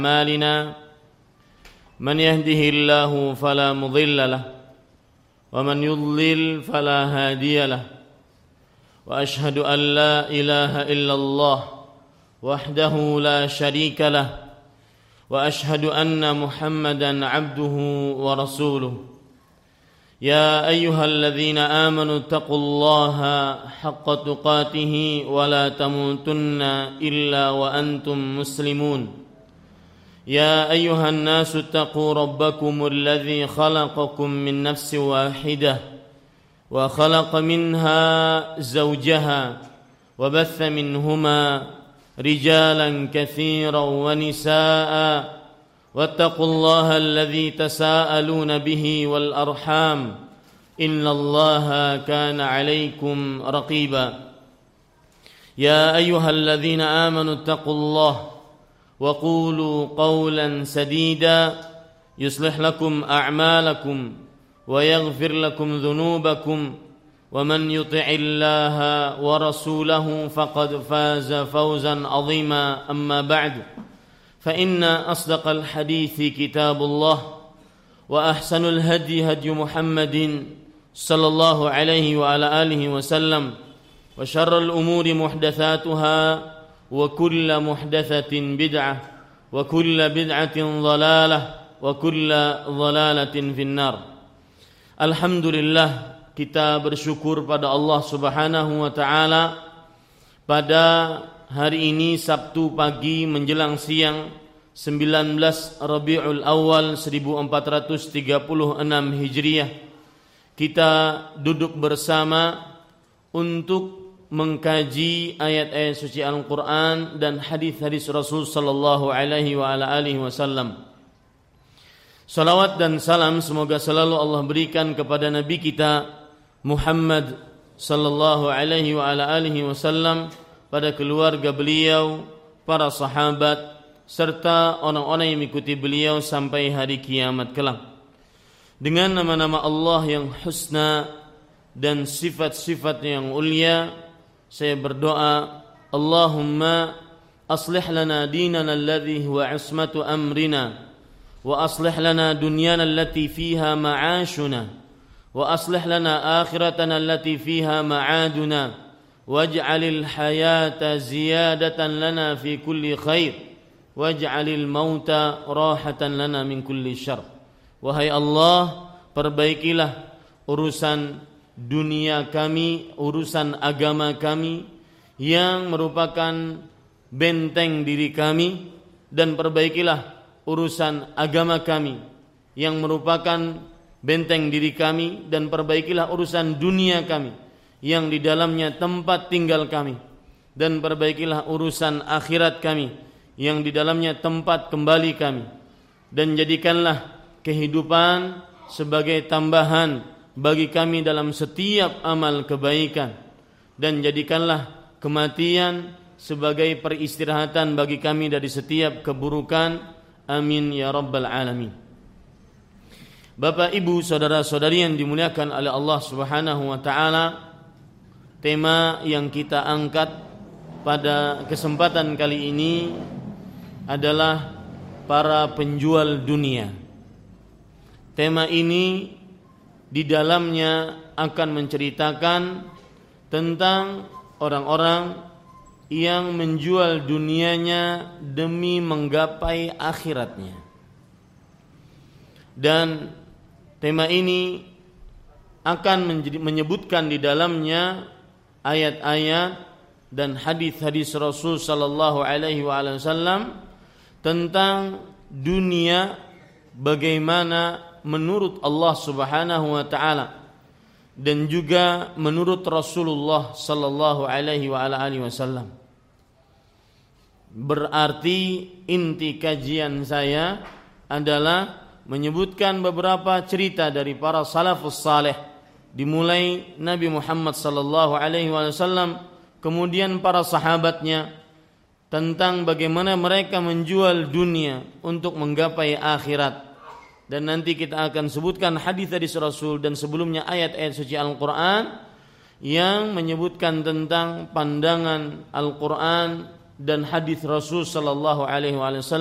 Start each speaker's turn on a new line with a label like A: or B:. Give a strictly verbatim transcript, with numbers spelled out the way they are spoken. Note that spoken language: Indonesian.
A: أعمالنا من يهده الله فلا مضل له ومن يضلل فلا هادي له وأشهد أن لا إله إلا الله وحده لا شريك له وأشهد أن محمدا عبده ورسوله يا أيها الذين آمنوا اتقوا الله حق تقاته ولا تموتن إلا وأنتم مسلمون يا أيها الناس اتقوا ربكم الذي خلقكم من نفس واحدة وخلق منها زوجها وبث منهما رجالا كثيرا ونساء واتقوا الله الذي تساءلون به والأرحام إن الله كان عليكم رقيبا يا أيها الذين آمنوا اتقوا الله وقولوا قولا سديدا يصلح لكم أعمالكم ويغفر لكم ذنوبكم ومن يطع الله ورسوله فقد فاز فوزا عظيما أما بعد فإن أصدق الحديث كتاب الله وأحسن الهدي هدي محمد صلى الله عليه وعلى آله وسلم وشر الأمور محدثاتها وكل محدثة بدعة وكل بدعة ضلالة وكل ضلالة في النار. Alhamdulillah, kita bersyukur pada Allah Subhanahu wa taala pada hari ini Sabtu pagi menjelang siang sembilan belas Rabiul Awal seribu empat ratus tiga puluh enam Hijriah, kita duduk bersama untuk mengkaji ayat-ayat suci Al-Quran dan hadis-hadis Rasul sallallahu alaihi wa ala alihi wasallam. Salawat dan salam semoga selalu Allah berikan kepada Nabi kita Muhammad sallallahu alaihi wa ala alihi wasallam, pada keluarga beliau, para sahabat, serta orang-orang yang mengikuti beliau sampai hari kiamat kelak. Dengan nama-nama Allah yang husna dan sifat-sifat yang ulia, saya berdoa, Allahumma aslih lana dinana alladhi huwa ismatu amrina wa aslih lana dunyana allati fiha ma'ashuna wa aslih lana akhiratana allati fiha ma'aduna waj'alil hayata ziyadatan lana fi kulli khair waj'alil mauta rahatan lana min kulli syarr. Wahai Allah, perbaikilah urusan dunia kami, urusan agama kami yang merupakan benteng diri kami, dan perbaikilah urusan agama kami yang merupakan benteng diri kami, dan perbaikilah urusan dunia kami yang di dalamnya tempat tinggal kami, dan perbaikilah urusan akhirat kami yang di dalamnya tempat kembali kami, dan jadikanlah kehidupan sebagai tambahan bagi kami dalam setiap amal kebaikan, dan jadikanlah kematian sebagai peristirahatan bagi kami dari setiap keburukan. Amin ya rabbal alamin. Bapak, Ibu, saudara-saudari yang dimuliakan oleh Allah Subhanahu wa taala, tema yang kita angkat pada kesempatan kali ini adalah para penjual dunia. Tema ini di dalamnya akan menceritakan tentang orang-orang yang menjual dunianya demi menggapai akhiratnya. Dan tema ini akan menyebutkan di dalamnya ayat-ayat dan hadis-hadis Rasul sallallahu alaihi wasallam tentang dunia bagaimana menurut Allah Subhanahu wa taala dan juga menurut Rasulullah sallallahu alaihi wasallam. Berarti inti kajian saya adalah menyebutkan beberapa cerita dari para salafus saleh, dimulai Nabi Muhammad sallallahu alaihi wasallam, kemudian para sahabatnya, tentang bagaimana mereka menjual dunia untuk menggapai akhirat. Dan nanti kita akan sebutkan hadis-hadis Rasul dan sebelumnya ayat-ayat suci Al-Quran yang menyebutkan tentang pandangan Al-Quran dan hadis Rasul sallallahu alaihi wasallam